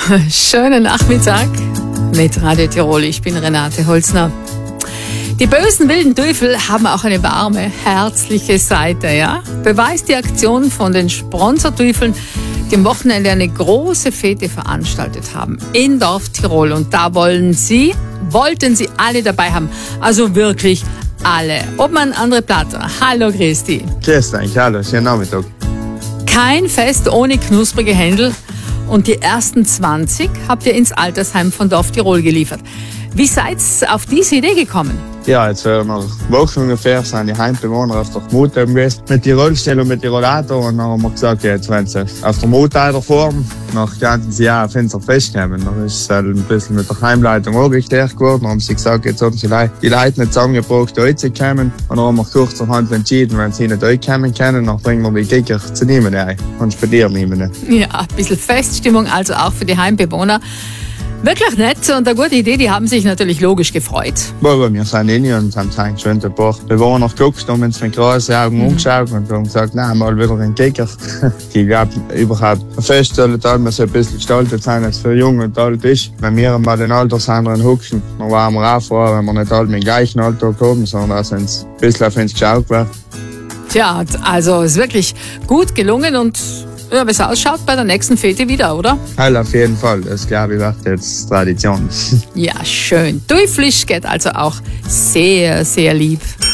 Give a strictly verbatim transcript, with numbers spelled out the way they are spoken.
Schönen Nachmittag mit Radio Tirol. Ich bin Renate Holzner. Die bösen wilden Teufel haben auch eine warme, herzliche Seite, ja? Beweist die Aktion von den Sponsorteufeln, die am Wochenende eine große Fete veranstaltet haben in Dorf Tirol. Und da wollen sie, wollten sie alle dabei haben. Also wirklich alle. Obmann André Platter. Hallo Christi. Grüß dich, hallo, schönen Nachmittag. Kein Fest ohne knusprige Händel. Und die ersten zwanzig habt ihr ins Altersheim von Dorf Tirol geliefert. Wie seid ihr auf diese Idee gekommen? Ja, jetzt vor einer Woche ungefähr sind die Heimbewohner auf der Mutter gewesen mit der Rollstelle und mit dem Rollator. Und dann haben wir gesagt, ja, jetzt wenn sie auf der Motorräderform nach ganzen Jahr auf unser Fest kommen. Dann ist es halt ein bisschen mit der Heimleitung auch geklärt geworden. Dann haben sie gesagt, jetzt haben sie die Leute nicht zusammengebracht, da zu kommen. Und dann haben wir kurzerhand entschieden, wenn sie nicht kommen können, dann bringen wir die Kicker zu nehmen ein und spedieren nehmen. Ja, ein bisschen Feststimmung also auch für die Heimbewohner. Wirklich nett und eine gute Idee, die haben sich natürlich logisch gefreut. Aber wir sind in und haben eigentlich schon ein paar Bewohner geguckt, haben uns mit großen Augen mhm. umgeschaut und haben gesagt, nein, mal wieder ein Kicker. Die glauben überhaupt feststellen, dass wir so ein bisschen gestaltet sind, als für jung und alt ist. Wenn wir mal den Altershandlern hucken, dann waren wir auch froh, wenn wir nicht alle mit dem gleichen Alter kommen, sondern dass uns ein bisschen auf uns geschaut wird. Tja, also es ist wirklich gut gelungen und ja, wie es ausschaut, bei der nächsten Fete wieder, oder? Halt auf jeden Fall. Das, glaube ich, wird jetzt Tradition. Ja, schön. Teuflisch geht also auch sehr, sehr lieb.